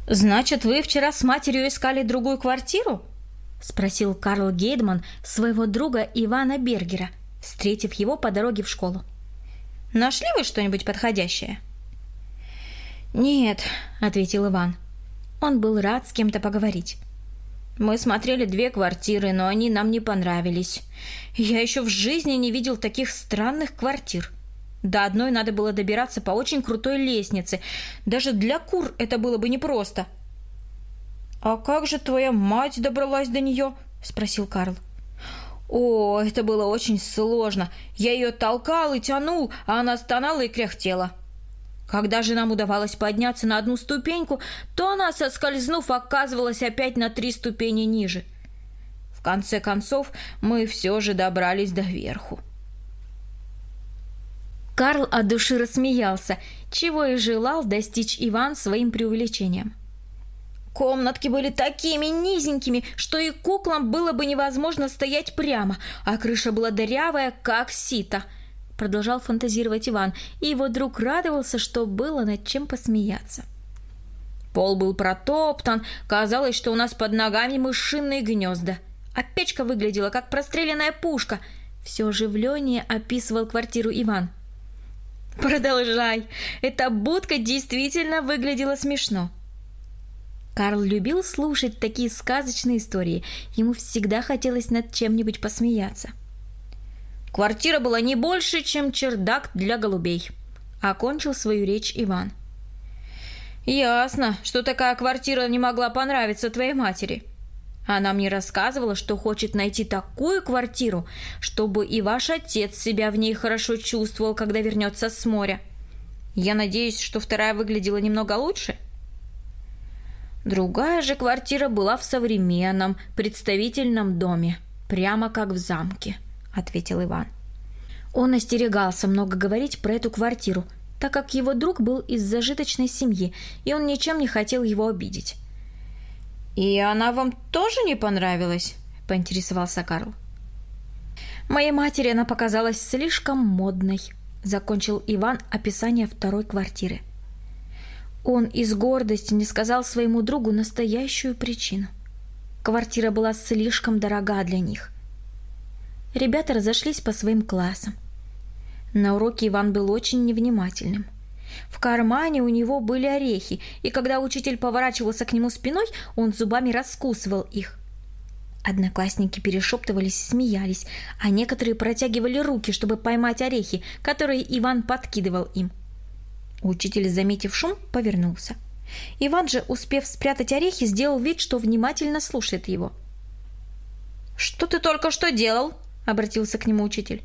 «Значит, вы вчера с матерью искали другую квартиру?» – спросил Карл Гейдман своего друга Ивана Бергера, встретив его по дороге в школу. «Нашли вы что-нибудь подходящее?» «Нет», – ответил Иван. Он был рад с кем-то поговорить. «Мы смотрели 2 квартиры, но они нам не понравились. Я еще в жизни не видел таких странных квартир. До одной надо было добираться по очень крутой лестнице. Даже для кур это было бы непросто». «А как же твоя мать добралась до нее?» – спросил Карл. «О, это было очень сложно. Я ее толкал и тянул, а она стонала и кряхтела. Когда же нам удавалось подняться на 1 ступеньку, то она, соскользнув, оказывалась опять на 3 ступени ниже. В конце концов, мы все же добрались до верху». Карл от души рассмеялся, чего и желал достичь Иван своим преувеличением. «Комнатки были такими низенькими, что и куклам было бы невозможно стоять прямо, а крыша была дырявая, как сито», — продолжал фантазировать Иван, и его друг радовался, что было над чем посмеяться. «Пол был протоптан, казалось, что у нас под ногами мышиные гнезда, а печка выглядела, как простреленная пушка», — все оживленнее описывал квартиру Иван. «Продолжай, эта будка действительно выглядела смешно». Карл любил слушать такие сказочные истории. Ему всегда хотелось над чем-нибудь посмеяться. «Квартира была не больше, чем чердак для голубей», — окончил свою речь Иван. «Ясно, что такая квартира не могла понравиться твоей матери. Она мне рассказывала, что хочет найти такую квартиру, чтобы и ваш отец себя в ней хорошо чувствовал, когда вернется с моря. Я надеюсь, что вторая выглядела немного лучше?» «Другая же квартира была в современном, представительном доме, прямо как в замке», — ответил Иван. Он остерегался много говорить про эту квартиру, так как его друг был из зажиточной семьи, и он ничем не хотел его обидеть. «И она вам тоже не понравилась?» – поинтересовался Карл. «Моей матери она показалась слишком модной», – закончил Иван описание второй квартиры. Он из гордости не сказал своему другу настоящую причину. Квартира была слишком дорога для них. Ребята разошлись по своим классам. На уроке Иван был очень невнимательным. В кармане у него были орехи, и когда учитель поворачивался к нему спиной, он зубами раскусывал их. Одноклассники перешептывались и смеялись, а некоторые протягивали руки, чтобы поймать орехи, которые Иван подкидывал им. Учитель, заметив шум, повернулся. Иван же, успев спрятать орехи, сделал вид, что внимательно слушает его. «Что ты только что делал?» – обратился к нему учитель.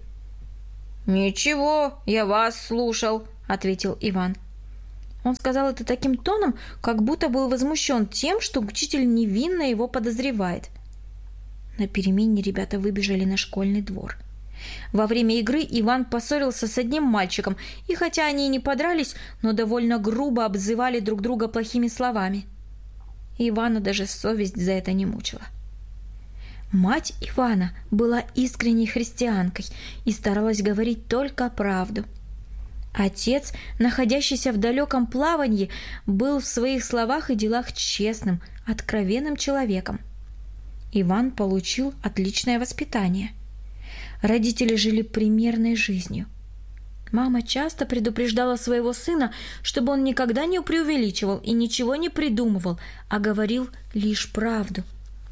«Ничего, я вас слушал», – ответил Иван. Он сказал это таким тоном, как будто был возмущен тем, что учитель невинно его подозревает. На перемене ребята выбежали на школьный двор. Во время игры Иван поссорился с одним мальчиком, и хотя они и не подрались, но довольно грубо обзывали друг друга плохими словами. Ивана даже совесть за это не мучила. Мать Ивана была искренней христианкой и старалась говорить только правду. Отец, находящийся в далеком плавании, был в своих словах и делах честным, откровенным человеком. Иван получил отличное воспитание. Родители жили примерной жизнью. Мама часто предупреждала своего сына, чтобы он никогда не преувеличивал и ничего не придумывал, а говорил лишь правду.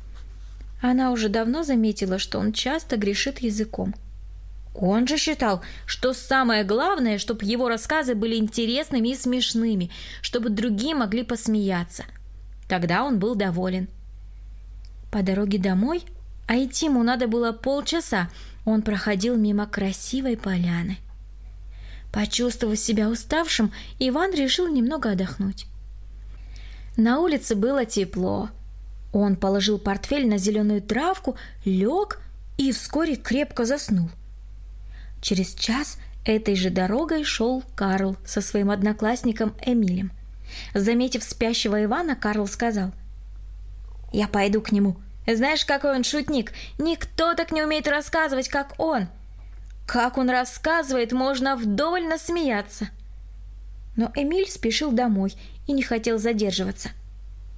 Она уже давно заметила, что он часто грешит языком. Он же считал, что самое главное, чтобы его рассказы были интересными и смешными, чтобы другие могли посмеяться. Тогда он был доволен. По дороге домой, а идти ему надо было полчаса, он проходил мимо красивой поляны. Почувствовав себя уставшим, Иван решил немного отдохнуть. На улице было тепло. Он положил портфель на зеленую травку, лег и вскоре крепко заснул. Через час этой же дорогой шел Карл со своим одноклассником Эмилем. Заметив спящего Ивана, Карл сказал: «Я пойду к нему. Знаешь, какой он шутник? Никто так не умеет рассказывать, как он. Как он рассказывает, можно вдоволь насмеяться». Но Эмиль спешил домой и не хотел задерживаться.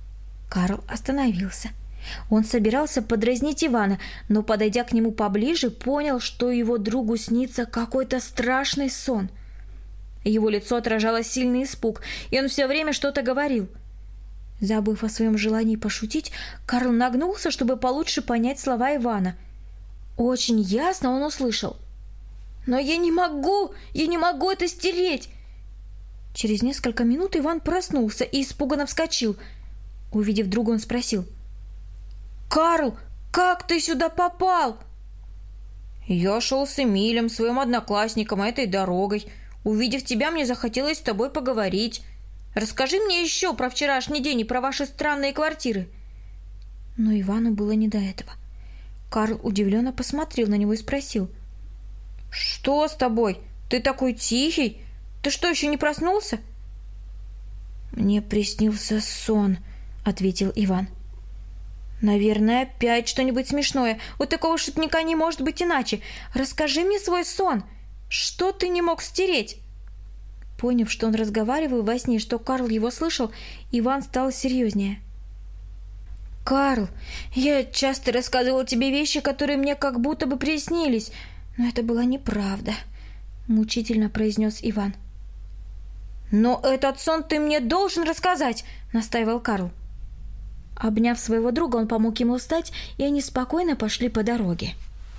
Карл остановился. Он собирался подразнить Ивана, но, подойдя к нему поближе, понял, что его другу снится какой-то страшный сон. Его лицо отражало сильный испуг, и он все время что-то говорил. Забыв о своем желании пошутить, Карл нагнулся, чтобы получше понять слова Ивана. Очень ясно он услышал: «Но я не могу это стереть!» Через несколько минут Иван проснулся и испуганно вскочил. Увидев друга, он спросил: «Карл, как ты сюда попал?» «Я шел с Эмилем, своим одноклассником, этой дорогой. Увидев тебя, мне захотелось с тобой поговорить. Расскажи мне еще про вчерашний день и про ваши странные квартиры». Но Ивану было не до этого. Карл удивленно посмотрел на него и спросил: «Что с тобой? Ты такой тихий. Ты что, еще не проснулся?» «Мне приснился сон», — ответил Иван. «Наверное, опять что-нибудь смешное. У такого шутника не может быть иначе. Расскажи мне свой сон. Что ты не мог стереть?» Поняв, что он разговаривал во сне, что Карл его слышал, Иван стал серьезнее. «Карл, я часто рассказывал тебе вещи, которые мне как будто бы приснились, но это была неправда», — мучительно произнес Иван. «Но этот сон ты мне должен рассказать», — настаивал Карл. Обняв своего друга, он помог ему встать, и они спокойно пошли по дороге.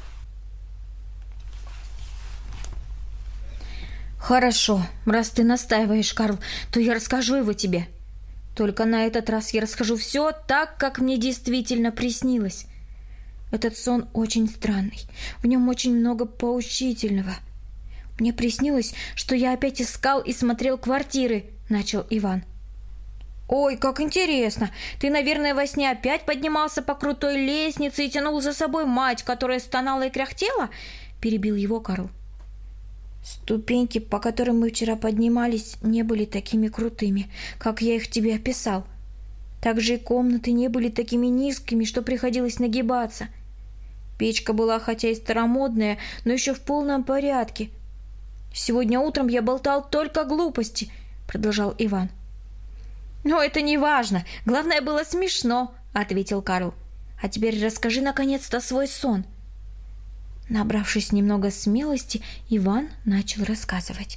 «Хорошо, раз ты настаиваешь, Карл, то я расскажу его тебе. Только на этот раз я расскажу все так, как мне действительно приснилось. Этот сон очень странный, в нем очень много поучительного. Мне приснилось, что я опять искал и смотрел квартиры», — начал Иван. «Ой, как интересно! Ты, наверное, во сне опять поднимался по крутой лестнице и тянул за собой мать, которая стонала и кряхтела?» — перебил его Карл. «Ступеньки, по которым мы вчера поднимались, не были такими крутыми, как я их тебе описал. Также и комнаты не были такими низкими, что приходилось нагибаться. Печка была хотя и старомодная, но еще в полном порядке. Сегодня утром я болтал только глупости», — продолжал Иван. «Но это не важно. Главное, было смешно», — ответил Карл. «А теперь расскажи наконец-то свой сон». Набравшись немного смелости, Иван начал рассказывать.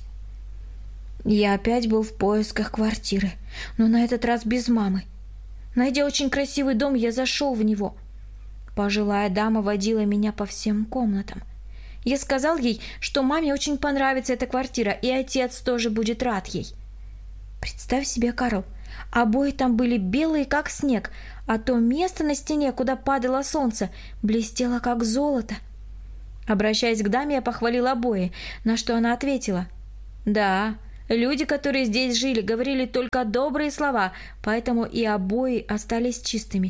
«Я опять был в поисках квартиры, но на этот раз без мамы. Найдя очень красивый дом, я зашел в него. Пожилая дама водила меня по всем комнатам. Я сказал ей, что маме очень понравится эта квартира, и отец тоже будет рад ей. Представь себе, Карл, обои там были белые, как снег, а то место на стене, куда падало солнце, блестело, как золото. Обращаясь к даме, я похвалил обои, на что она ответила: «Да, люди, которые здесь жили, говорили только добрые слова, поэтому и обои остались чистыми.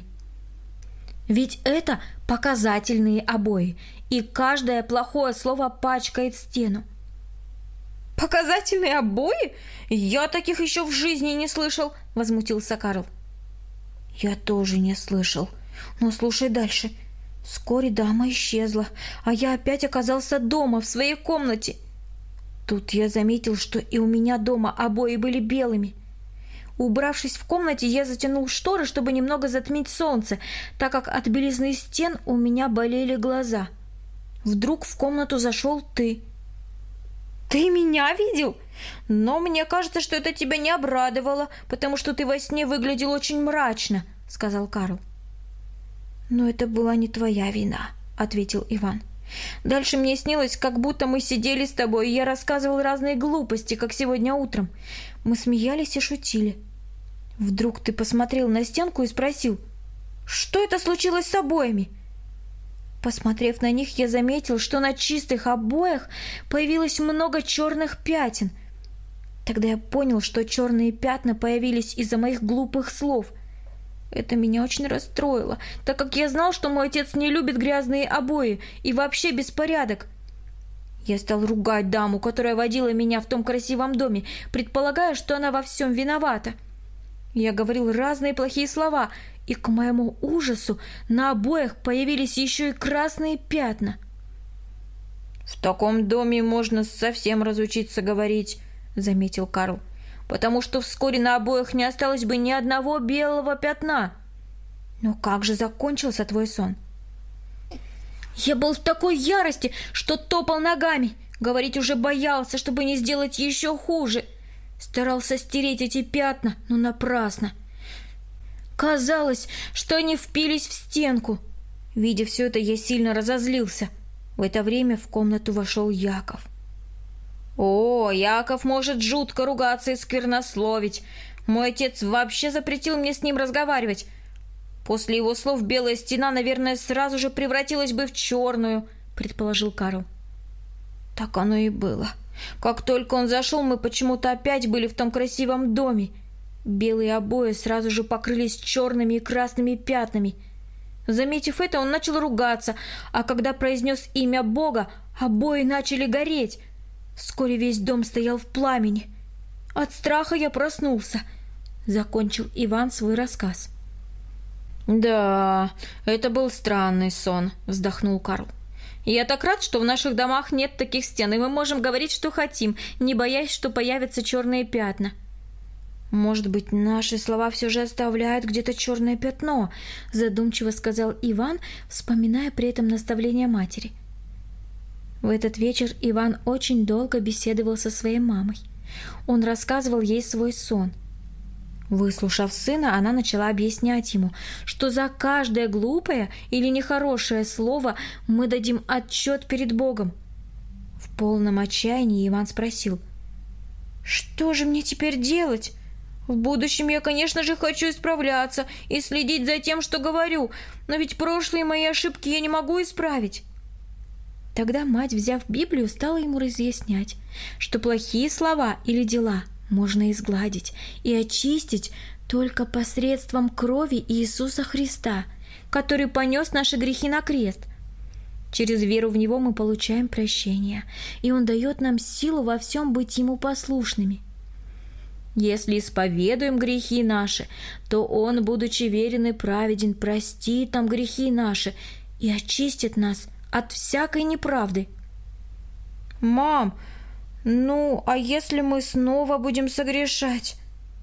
Ведь это показательные обои, и каждое плохое слово пачкает стену». «Показательные обои? Я таких еще в жизни не слышал», — возмутился Карл. «Я тоже не слышал. Но слушай дальше. Вскоре дама исчезла, а я опять оказался дома, в своей комнате. Тут я заметил, что и у меня дома обои были белыми. Убравшись в комнате, я затянул шторы, чтобы немного затмить солнце, так как от белизны стен у меня болели глаза. Вдруг в комнату зашел ты». «Ты меня видел? Но мне кажется, что это тебя не обрадовало, потому что ты во сне выглядел очень мрачно», — сказал Карл. «Но это была не твоя вина», — ответил Иван. «Дальше мне снилось, как будто мы сидели с тобой, и я рассказывал разные глупости, как сегодня утром. Мы смеялись и шутили. Вдруг ты посмотрел на стенку и спросил: что это случилось с обоями? Посмотрев на них, я заметил, что на чистых обоях появилось много черных пятен. Тогда я понял, что черные пятна появились из-за моих глупых слов. Это меня очень расстроило, так как я знал, что мой отец не любит грязные обои и вообще беспорядок. Я стал ругать даму, которая водила меня в том красивом доме, предполагая, что она во всем виновата. Я говорил разные плохие слова, и, к моему ужасу, на обоях появились еще и красные пятна. «В таком доме можно совсем разучиться говорить», — заметил Карл, «потому что вскоре на обоях не осталось бы ни одного белого пятна. Но как же закончился твой сон? Я был в такой ярости, что топал ногами. Говорить уже боялся, чтобы не сделать еще хуже. Старался стереть эти пятна, но напрасно. Казалось, что они впились в стенку. Видя все это, я сильно разозлился. В это время в комнату вошел Яков. О, Яков может жутко ругаться и сквернословить. Мой отец вообще запретил мне с ним разговаривать. После его слов белая стена, наверное, сразу же превратилась бы в черную, предположил Карл. Так оно и было. Как только он зашел, мы почему-то опять были в том красивом доме. Белые обои сразу же покрылись черными и красными пятнами. Заметив это, он начал ругаться, а когда произнес имя Бога, обои начали гореть. Вскоре весь дом стоял в пламени. От страха я проснулся. Закончил Иван свой рассказ. «Да, это был странный сон», — вздохнул Карл. «Я так рад, что в наших домах нет таких стен, и мы можем говорить, что хотим, не боясь, что появятся черные пятна». «Может быть, наши слова все же оставляют где-то черное пятно», — задумчиво сказал Иван, вспоминая при этом наставление матери. В этот вечер Иван очень долго беседовал со своей мамой. Он рассказывал ей свой сон. Выслушав сына, она начала объяснять ему, что за каждое глупое или нехорошее слово мы дадим отчет перед Богом. В полном отчаянии Иван спросил: «Что же мне теперь делать? В будущем я, конечно же, хочу исправляться и следить за тем, что говорю, но ведь прошлые мои ошибки я не могу исправить». Тогда мать, взяв Библию, стала ему разъяснять, что плохие слова или дела можно изгладить и очистить только посредством крови Иисуса Христа, который понес наши грехи на крест. Через веру в Него мы получаем прощение, и Он дает нам силу во всем быть Ему послушными. Если исповедуем грехи наши, то Он, будучи верен и праведен, простит нам грехи наши и очистит нас от всякой неправды. «Мам, а если мы снова будем согрешать?»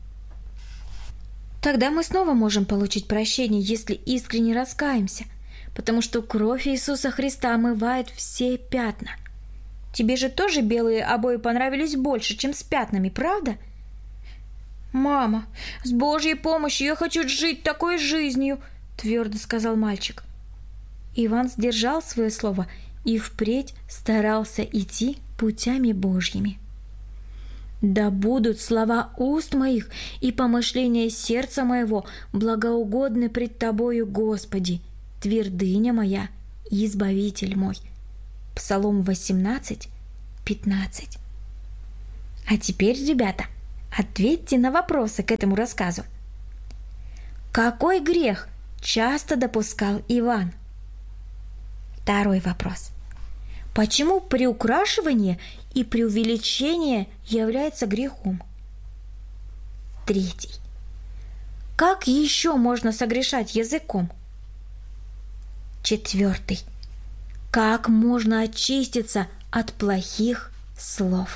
«Тогда мы снова можем получить прощение, если искренне раскаемся, потому что кровь Иисуса Христа омывает все пятна. Тебе же тоже белые обои понравились больше, чем с пятнами, правда?» «Мама, с Божьей помощью я хочу жить такой жизнью», — твердо сказал мальчик. Иван сдержал свое слово и впредь старался идти путями Божьими. «Да будут слова уст моих и помышления сердца моего благоугодны пред Тобою, Господи, твердыня моя и избавитель мой». Псалом 18, 15. А теперь, ребята, ответьте на вопросы к этому рассказу. Какой грех часто допускал Иван? Второй вопрос. Почему приукрашивание и преувеличение является грехом? Третий. Как еще можно согрешать языком? Четвертый. Как можно очиститься от плохих слов?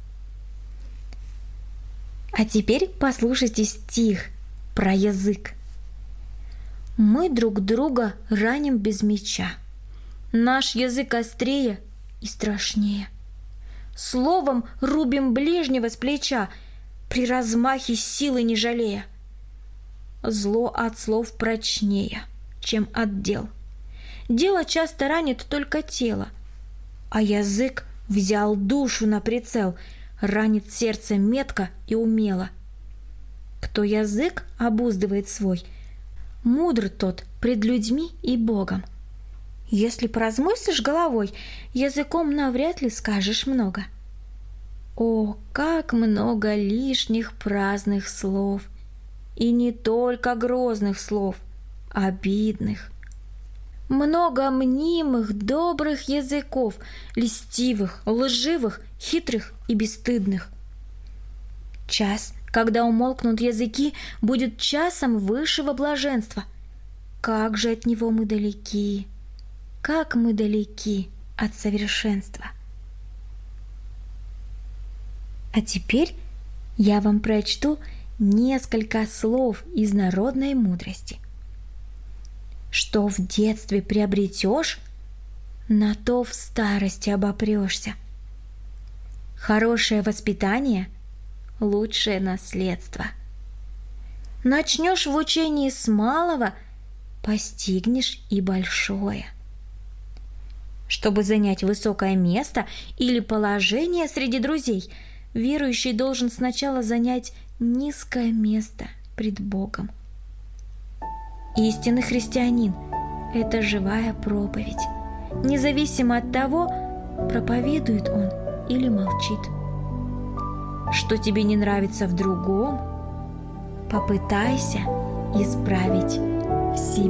А теперь послушайте стих про язык. «Мы друг друга раним без меча. Наш язык острее и страшнее. Словом рубим ближнего с плеча, при размахе силы не жалея. Зло от слов прочнее, чем от дел. Дело часто ранит только тело, а язык взял душу на прицел, ранит сердце метко и умело. Кто язык обуздывает свой, мудр тот пред людьми и Богом. Если поразмыслишь головой, языком навряд ли скажешь много. О, как много лишних праздных слов! И не только грозных слов, обидных. Много мнимых, добрых языков, льстивых, лживых, хитрых и бесстыдных. Час, когда умолкнут языки, будет часом высшего блаженства. Как же от него мы далеки! Как мы далеки от совершенства! А теперь я вам прочту несколько слов из народной мудрости. Что в детстве приобретешь, на то в старости обопрешься. Хорошее воспитание – лучшее наследство. Начнешь в учении с малого, постигнешь и большое. Чтобы занять высокое место или положение среди друзей, верующий должен сначала занять низкое место пред Богом. Истинный христианин – это живая проповедь, независимо от того, проповедует он или молчит. Что тебе не нравится в другом, попытайся исправить в себе.